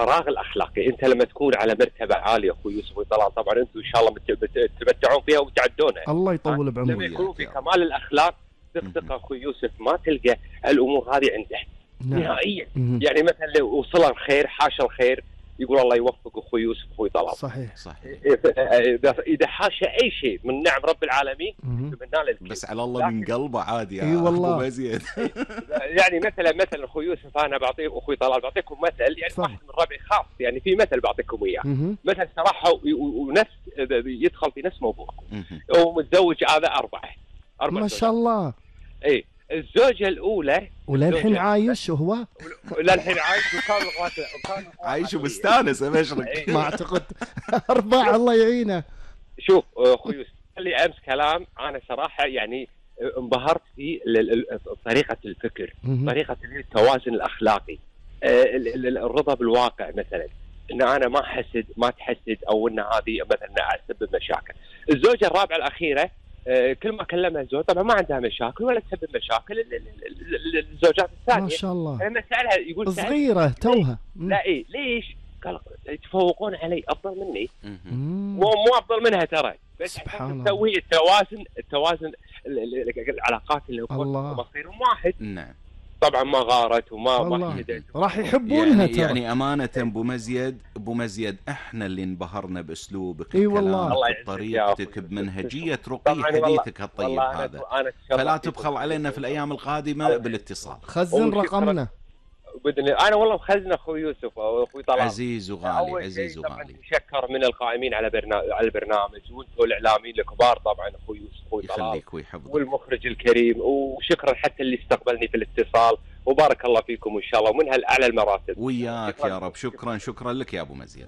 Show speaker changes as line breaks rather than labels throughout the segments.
الفراغ الاخلاقي. انت لما تكون على مرتبه عاليه اخوي يوسف وطلال، طبعا انتم ان شاء الله تتمتعون فيها وتعدونها.
الله يطول بعمرك.
لما يكون في كمال الاخلاق ثق اخوي يوسف ما تلقى الامور هذه عنده نهائيا. يعني مثلا لو وصل الخير حاشا الخير يقول الله يوفق اخوي يوسف اخوي طلال.
صحيح.
اذا حاشا اي شيء من نعم رب العالمين
بس على الله من قلبه عادي يا
والله.
ابو مزيد.
يعني مثلا اخوي يوسف انا بعطيك اخوي طلال بعطيكم مثل، يعني واحد من ربعي خاص، يعني في مثل بعطيكم اياه. مثل صراحه ونفس يدخل في نفس موضوعكم. ومتزوج هذا اربعه
ما شاء الله.
اي الزوجه الاولى
وللحين عايش وهو
للحين عايش وكان
عايش ومستانس ابشرك.
ما اعتقد 4 الله يعينه.
شوف اخوي يوسف لي امس كلام انا صراحه يعني انبهرت في طريقه الفكر، طريقه التوازن الاخلاقي، الرضا بالواقع. مثلا ان انا ما احسد ما تحسد او ان هذه مثلا اسبب مشاكل. الزوجه الرابعه الاخيره كل ما كلمها الزوج طبعا ما عندها مشاكل ولا تسبب مشاكل الزوجات الثانيه.
ما شاء الله.
لما سالها يقول
صغيره توها.
لا ايه ليش؟ قال يتفوقون علي افضل مني. مو افضل منها ترى، بس تسوي التوازن العلاقات اللي مصيرهم واحد.
نعم
طبعا ما غارت وما حدت
راح يحبونها
يعني, يعني امانه ابو مزيد احنا اللي انبهرنا باسلوبك
والله
بطريقتك بمنهجيه رقي حديثك الطيب هذا. فلا تبخل علينا في الايام القادمه بالاتصال.
خزن رقمنا
انا والله مخزن اخوي يوسف واخوي طلال
عزيز وغالي. عزيز وغالي.
شكر من القائمين على البرنامج وانتم الاعلاميين الكبار طبعا اخوي يوسف اخوي طلال
يخليك ويحفظك
والمخرج الكريم، وشكرا حتى اللي استقبلني في الاتصال، وبارك الله فيكم ان شاء الله ومن هالاعلى المراتب.
وياك يا رب. شكرا لك يا ابو مزيد.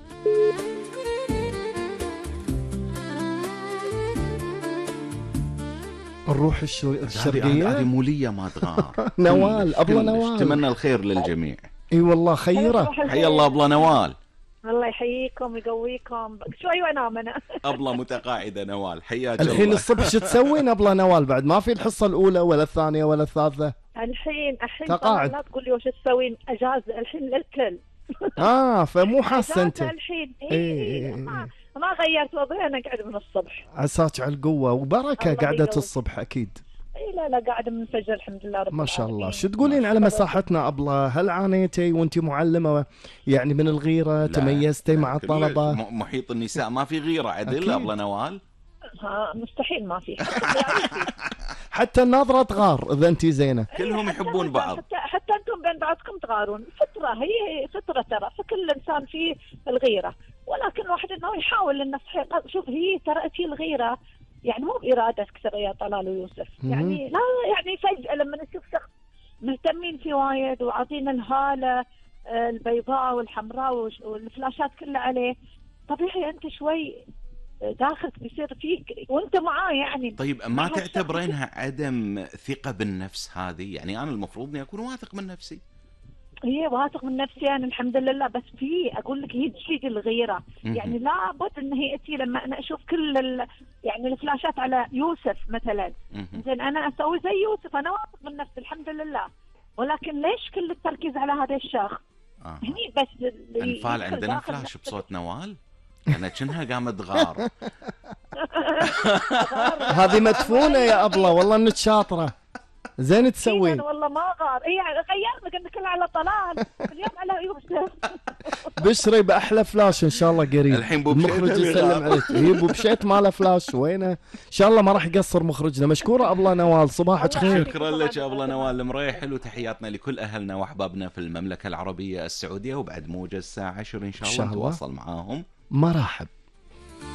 الروح الشرقية
هذه مولية ما تغار.
نوال أبلة نوال
اتمنى الخير للجميع.
اي والله خيره.
حيا الله أبلة نوال.
الله يحييكم ويقويكم. شوي وانام انا.
أبلة متقاعدة نوال حياك الله.
الحين الصبح شو تسوين أبلة نوال؟ بعد ما في الحصة الأولى ولا الثانية ولا الثالثة.
الحين
تقاعد.
لا تقول لي وش تسوين، اجازة الحين للكل.
فمو حاسة انت
الحين ما غيرت وضعي، انا قاعد من الصبح.
عساك على القوة وبركة قعدة الصبح اكيد.
لا قاعدة من الفجر الحمد لله رب
ما شاء الله. شو تقولين على مساحتنا أبلة؟ هل عانيتي وانت معلمة يعني من الغيرة؟ تميزتي مع الطلبة؟
محيط النساء ما في غيرة عدل أبلة نوال؟
مستحيل ما في.
حتى الناظرة تغار إذا أنت زينة.
كلهم يحبون بعض.
حتى أنتم بين بعضكم تغارون. فطرة، هي فطرة ترى، فكل إنسان فيه الغيرة، ولكن الواحد إنه يحاول إنه شوف هي ترى الغيرة يعني مو بإرادتك ترى يا طلال ويوسف. يعني لا يعني فجأة لما نشوف شخص مهتمين فيه وايد وعاطينا الهالة البيضاء والحمراء والفلاشات كلها عليه، طبيعي أنت شوي داخلك بيصير فيك وانت معاه يعني.
طيب ما تعتبرينها عدم ثقة بالنفس هذه؟ يعني أنا المفروض أني أكون واثق من نفسي.
هي واثق من نفسي أنا الحمد لله، بس في أقول لك هي تجي الغيرة. يعني لابد إن هي أتي لما أنا أشوف كل يعني الفلاشات على يوسف مثلا، زين أنا أسوي زي يوسف، أنا واثق من نفسي الحمد لله، ولكن ليش كل التركيز على هذا الشخص؟ هني بس
أنفال عندنا فلاش بصوت نوال. أنا كنها قامت تغار.
هذه مدفونة يا أبلة، والله إنك شاطرة زين تسوين.
والله ما غار، هي غيرنا قلنا كلها على طلال، اليوم على يوسف.
بشري بأحلى فلاش إن شاء الله قريب.
الحين
المخرج يسلم عليك. هي بوبشيت ما له فلاش وينه؟ إن شاء الله ما راح يقصر مخرجنا. مشكورة أبلة نوال، صباحك خير.
شكرا لك يا أبلة نوال المريحل، وتحياتنا لكل أهلنا وأحبابنا في المملكة العربية السعودية. وبعد موجز الساعة 10 إن شاء الله نتواصل معاهم.
مرحب.